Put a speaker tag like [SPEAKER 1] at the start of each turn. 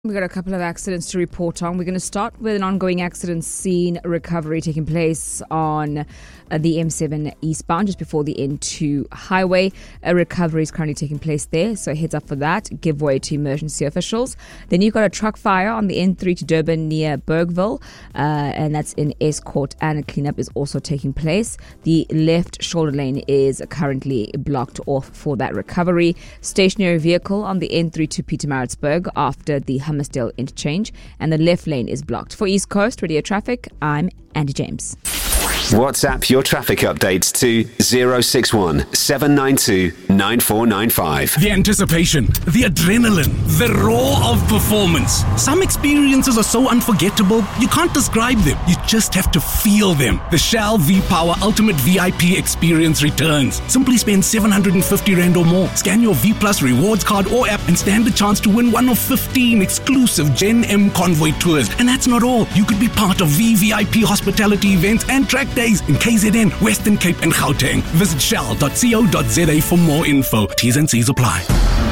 [SPEAKER 1] We've got a couple of accidents to report on. We're going to start with an ongoing accident scene recovery taking place on the M7 eastbound, just before the N2 highway. A recovery is currently taking place there, so heads up for that. Give way to emergency officials. Then you've got a truck fire on the N3 to Durban near Bergville, and that's in Escourt, and a cleanup is also taking place. The left shoulder lane is currently blocked off for that recovery. Stationary vehicle on the N3 to Pietermaritzburg after the Hummersdale interchange, and the left lane is blocked. For East Coast Radio Traffic, I'm Andy James.
[SPEAKER 2] WhatsApp your traffic updates to 061 792 9495.
[SPEAKER 3] The anticipation, the adrenaline, the roar of performance. Some experiences are so unforgettable, you can't describe them. You just have to feel them. The Shell V-Power Ultimate VIP experience returns. Simply spend 750 Rand or more. Scan your V Plus rewards card or app and stand the chance to win one of 15 exclusive Gen M convoy tours. And that's not all. You could be part of VVIP hospitality events and track days in KZN, Western Cape and Gauteng. Visit shell.co.za for more info. T's and C's apply.